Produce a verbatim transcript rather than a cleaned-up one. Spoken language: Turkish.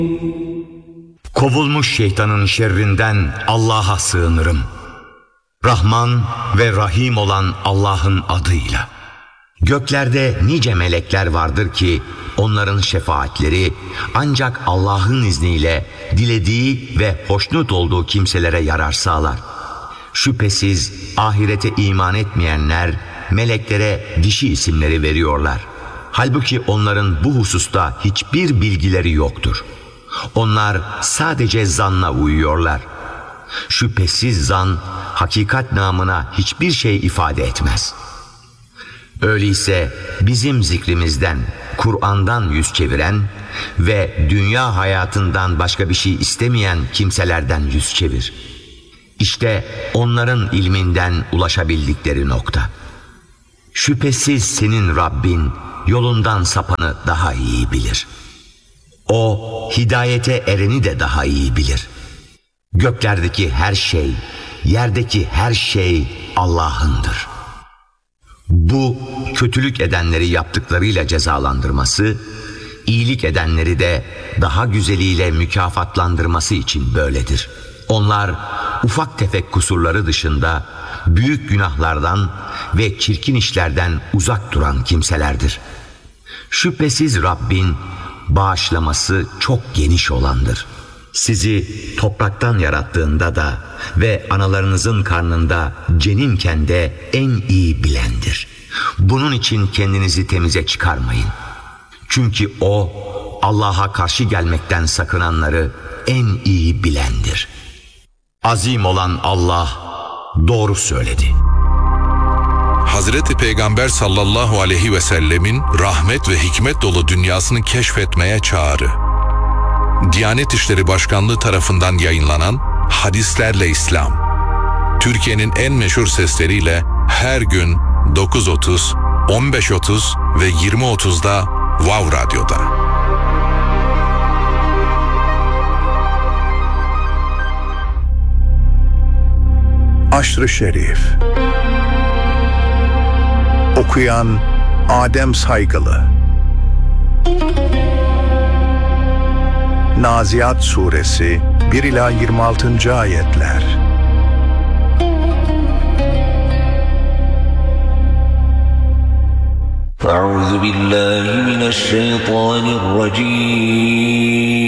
Kovulmuş şeytanın şerrinden Allah'a sığınırım. Rahman ve Rahim olan Allah'ın adıyla. Göklerde nice melekler vardır ki onların şefaatleri ancak Allah'ın izniyle dilediği ve hoşnut olduğu kimselere yarar sağlar. Şüphesiz ahirete iman etmeyenler meleklere dişi isimleri veriyorlar. Halbuki onların bu hususta hiçbir bilgileri yoktur. Onlar sadece zanna uyuyorlar. Şüphesiz zan hakikat namına hiçbir şey ifade etmez. Öyleyse bizim zikrimizden, Kur'an'dan yüz çeviren ve dünya hayatından başka bir şey istemeyen kimselerden yüz çevir. İşte onların ilminden ulaşabildikleri nokta. Şüphesiz senin Rabbin yolundan sapanı daha iyi bilir. O hidayete ereni de daha iyi bilir. Göklerdeki her şey, yerdeki her şey Allah'ındır. Bu kötülük edenleri yaptıklarıyla cezalandırması, iyilik edenleri de daha güzeliyle mükafatlandırması için böyledir. Onlar ufak tefek kusurları dışında büyük günahlardan ve çirkin işlerden uzak duran kimselerdir. Şüphesiz Rabbin bağışlaması çok geniş olandır. Sizi topraktan yarattığında da ve analarınızın karnında ceninken de en iyi bilendir. Bunun için kendinizi temize çıkarmayın. Çünkü O Allah'a karşı gelmekten sakınanları en iyi bilendir. Azim olan Allah doğru söyledi. Hazreti Peygamber sallallahu aleyhi ve sellemin rahmet ve hikmet dolu dünyasını keşfetmeye çağrı. Diyanet İşleri Başkanlığı tarafından yayınlanan Hadislerle İslam. Türkiye'nin en meşhur sesleriyle her gün dokuz otuz, on beş otuz ve yirmi otuzda Vav Radyo'da. Aşr-ı Şerif. Okuyan Adem Saygılı. Naziat Suresi bir ila yirmi altıncı ayetler. Euzu billahi mineşşeytanirracim.